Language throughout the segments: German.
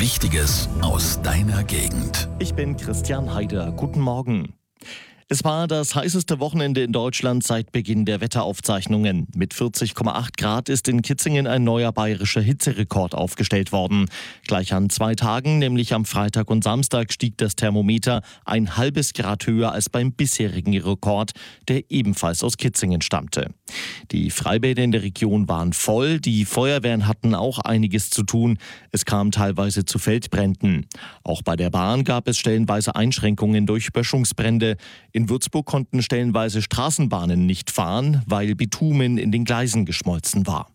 Wichtiges aus deiner Gegend. Ich bin Christian Heider. Guten Morgen. Es war das heißeste Wochenende in Deutschland seit Beginn der Wetteraufzeichnungen. Mit 40,8 Grad ist in Kitzingen ein neuer bayerischer Hitzerekord aufgestellt worden. Gleich an 2 Tagen, nämlich am Freitag und Samstag, stieg das Thermometer ein halbes Grad höher als beim bisherigen Rekord, der ebenfalls aus Kitzingen stammte. Die Freibäder in der Region waren voll, die Feuerwehren hatten auch einiges zu tun. Es kam teilweise zu Feldbränden. Auch bei der Bahn gab es stellenweise Einschränkungen durch Böschungsbrände. In Würzburg konnten stellenweise Straßenbahnen nicht fahren, weil Bitumen in den Gleisen geschmolzen war.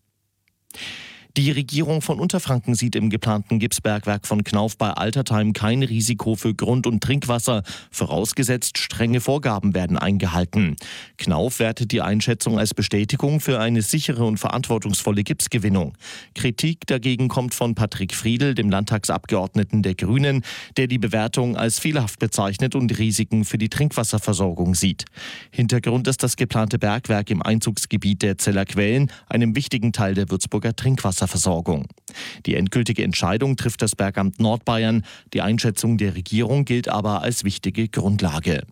Die Regierung von Unterfranken sieht im geplanten Gipsbergwerk von Knauf bei Altertheim kein Risiko für Grund- und Trinkwasser, vorausgesetzt strenge Vorgaben werden eingehalten. Knauf wertet die Einschätzung als Bestätigung für eine sichere und verantwortungsvolle Gipsgewinnung. Kritik dagegen kommt von Patrick Friedl, dem Landtagsabgeordneten der Grünen, der die Bewertung als fehlerhaft bezeichnet und Risiken für die Trinkwasserversorgung sieht. Hintergrund ist das geplante Bergwerk im Einzugsgebiet der Zeller Quellen, einem wichtigen Teil der Würzburger Trinkwasserversorgung. Die endgültige Entscheidung trifft das Bergamt Nordbayern. Die Einschätzung der Regierung gilt aber als wichtige Grundlage.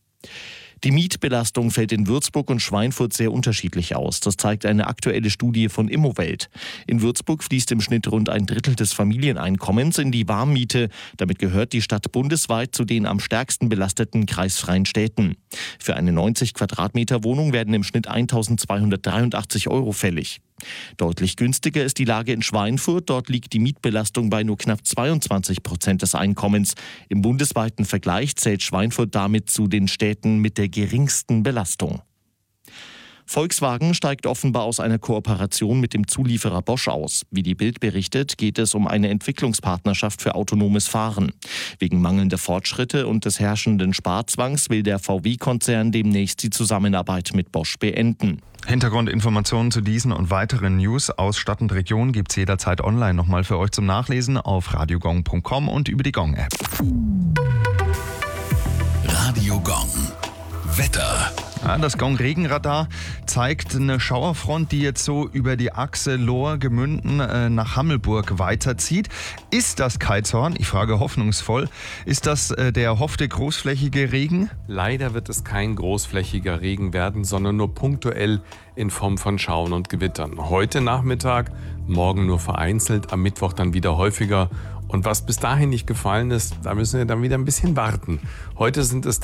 Die Mietbelastung fällt in Würzburg und Schweinfurt sehr unterschiedlich aus. Das zeigt eine aktuelle Studie von Immowelt. In Würzburg fließt im Schnitt rund 1/3 des Familieneinkommens in die Warmmiete. Damit gehört die Stadt bundesweit zu den am stärksten belasteten kreisfreien Städten. Für eine 90 Quadratmeter Wohnung werden im Schnitt 1.283 € fällig. Deutlich günstiger ist die Lage in Schweinfurt. Dort liegt die Mietbelastung bei nur knapp 22% des Einkommens. Im bundesweiten Vergleich zählt Schweinfurt damit zu den Städten mit der geringsten Belastung. Volkswagen steigt offenbar aus einer Kooperation mit dem Zulieferer Bosch aus. Wie die Bild berichtet, geht es um eine Entwicklungspartnerschaft für autonomes Fahren. Wegen mangelnder Fortschritte und des herrschenden Sparzwangs will der VW-Konzern demnächst die Zusammenarbeit mit Bosch beenden. Hintergrundinformationen zu diesen und weiteren News aus Stadt und Region gibt's jederzeit online nochmal für euch zum Nachlesen auf radiogong.com und über die Gong-App. Radio Gong. Wetter. Ja, das Gong-Regenradar zeigt eine Schauerfront, die jetzt so über die Achse Lohr-Gemünden nach Hammelburg weiterzieht. Ist das Keizhorn? Ich frage hoffnungsvoll. Ist das der erhoffte großflächige Regen? Leider wird es kein großflächiger Regen werden, sondern nur punktuell in Form von Schauern und Gewittern. Heute Nachmittag, morgen nur vereinzelt, am Mittwoch dann wieder häufiger. Und was bis dahin nicht gefallen ist, da müssen wir dann wieder ein bisschen warten. Heute sind es